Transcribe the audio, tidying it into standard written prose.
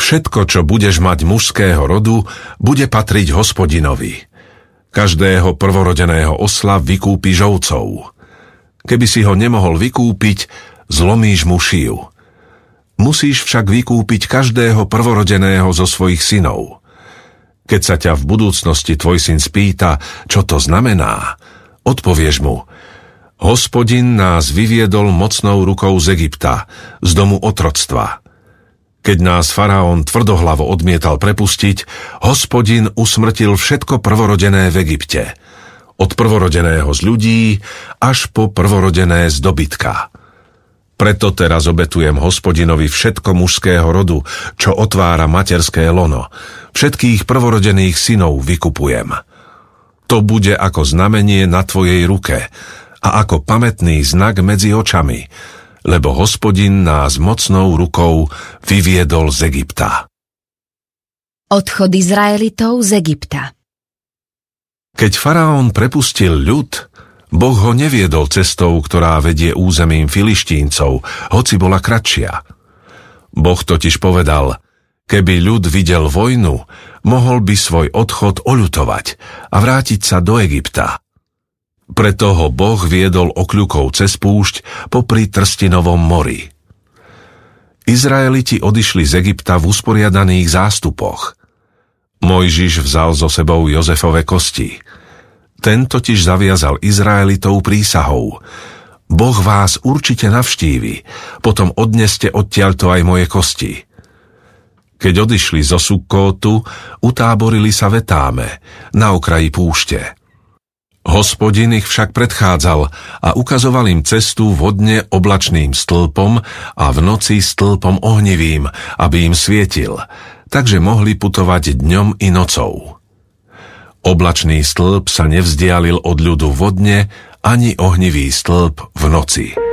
Všetko, čo budeš mať mužského rodu, bude patriť Hospodinovi. Každého prvorodeného osla vykúpiš ovcov. Keby si ho nemohol vykúpiť, zlomíš mu šiju. Musíš však vykúpiť každého prvorodeného zo svojich synov. Keď sa ťa v budúcnosti tvoj syn spýta, čo to znamená, odpovieš mu: Hospodin nás vyviedol mocnou rukou z Egypta, z domu otroctva. Keď nás faraón tvrdohlavo odmietal prepustiť, Hospodin usmrtil všetko prvorodené v Egypte, od prvorodeného z ľudí až po prvorodené z dobytka. Preto teraz obetujem Hospodinovi všetko mužského rodu, čo otvára materské lono. Všetkých prvorodených synov vykupujem. To bude ako znamenie na tvojej ruke a ako pamätný znak medzi očami, lebo Hospodin nás mocnou rukou vyviedol z Egypta. Odchod Izraelitov z Egypta. Keď faraón prepustil ľud, Boh ho neviedol cestou, ktorá vedie územím Filištíncov, hoci bola kratšia. Boh totiž povedal: keby ľud videl vojnu, mohol by svoj odchod oľutovať a vrátiť sa do Egypta. Preto ho Boh viedol okľukou cez púšť popri Trstinovom mori. Izraeliti odišli z Egypta v usporiadaných zástupoch. Mojžiš vzal so sebou Jozefove kosti. Ten totiž zaviazal Izraelitov prísahou: Boh vás určite navštívi, potom odneste odtiaľto aj moje kosti. Keď odišli zo Sukkótu, utáborili sa v Etáme, na okraji púšte. Hospodin ich však predchádzal a ukazoval im cestu vodne oblačným stĺpom a v noci stĺpom ohnivým, aby im svietil, takže mohli putovať dňom i nocou. Oblačný stĺp sa nevzdialil od ľudu vodne, ani ohnivý stĺp v noci.